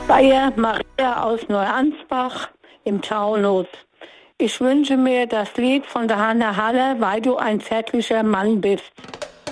Bayer Maria aus Neuansbach im Taunus. Ich wünsche mir das Lied von der Hanne Haller, weil du ein zärtlicher Mann bist.